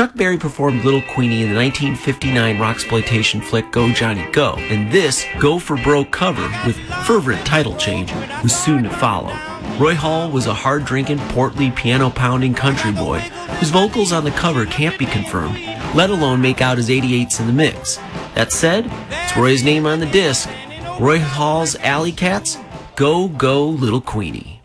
Chuck Berry performed Little Queenie in the 1959 rocksploitation flick Go Johnny Go, and this Go for Broke cover, with fervent title change, was soon to follow. Roy Hall was a hard-drinking, portly, piano-pounding country boy whose vocals on the cover can't be confirmed, let alone make out his 88s in the mix. That said, it's Roy's name on the disc. Roy Hall's Alley Cats, Go, Go, Little Queenie.